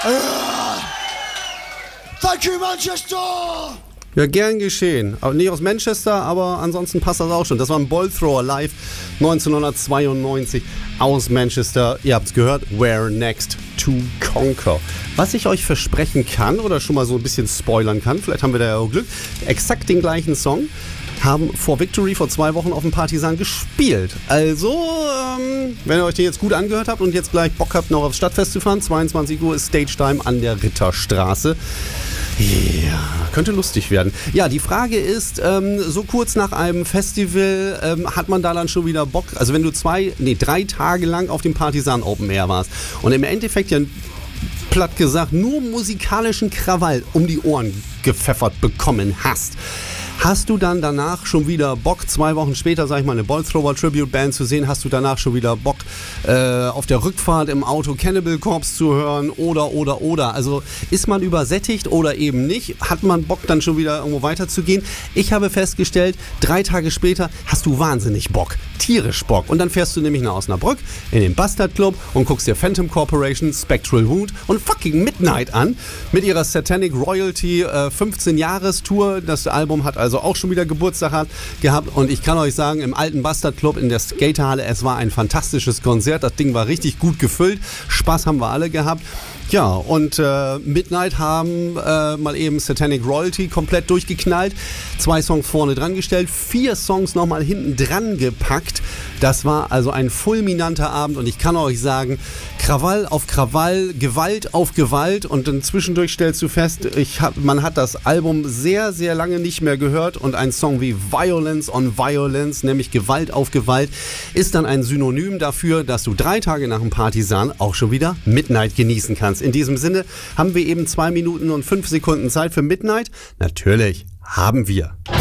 Thank you, Manchester! Ja, gern geschehen. Aber nicht aus Manchester, aber ansonsten passt das auch schon. Das war ein Ballthrower live 1992 aus Manchester. Ihr habt's gehört, Where Next to Conquer. Was ich euch versprechen kann oder schon mal so ein bisschen spoilern kann, vielleicht haben wir da ja auch Glück, exakt den gleichen Song haben vor Victory vor 2 Wochen auf dem Partisan gespielt. Also, wenn ihr euch den jetzt gut angehört habt und jetzt gleich Bock habt, noch aufs Stadtfest zu fahren, 22 Uhr ist Stage Time an der Ritterstraße. Ja, könnte lustig werden. Ja, die Frage ist, so kurz nach einem Festival hat man da dann schon wieder Bock? Also wenn du 3 Tage lang auf dem Partisan Open Air warst und im Endeffekt ja platt gesagt nur musikalischen Krawall um die Ohren gepfeffert bekommen hast, hast du dann danach schon wieder Bock, 2 Wochen später, sag ich mal, eine Ballthrower Tribute Band zu sehen? Hast du danach schon wieder Bock, auf der Rückfahrt im Auto Cannibal Corpse zu hören? Oder? Also ist man übersättigt oder eben nicht? Hat man Bock, dann schon wieder irgendwo weiterzugehen? Ich habe festgestellt, 3 Tage später hast du wahnsinnig Bock. Tierisch Bock. Und dann fährst du nämlich nach Osnabrück in den Bastard Club und guckst dir Phantom Corporation, Spectral Wound und fucking Midnight an mit ihrer Satanic Royalty 15-Jahres-Tour. Das Album hat also auch schon wieder Geburtstag gehabt und ich kann euch sagen, im alten Bastard Club in der Skaterhalle, es war ein fantastisches Konzert. Das Ding war richtig gut gefüllt. Spaß haben wir alle gehabt. Ja, und Midnight haben mal eben Satanic Royalty komplett durchgeknallt. 2 Songs vorne dran gestellt, 4 Songs nochmal hinten dran gepackt. Das war also ein fulminanter Abend und ich kann euch sagen, Krawall auf Krawall, Gewalt auf Gewalt und dann zwischendurch stellst du fest, man hat das Album sehr, sehr lange nicht mehr gehört und ein Song wie Violence on Violence, nämlich Gewalt auf Gewalt, ist dann ein Synonym dafür, dass du 3 Tage nach dem Partisan auch schon wieder Midnight genießen kannst. In diesem Sinne haben wir eben 2 Minuten und 5 Sekunden Zeit für Midnight. Natürlich haben wir.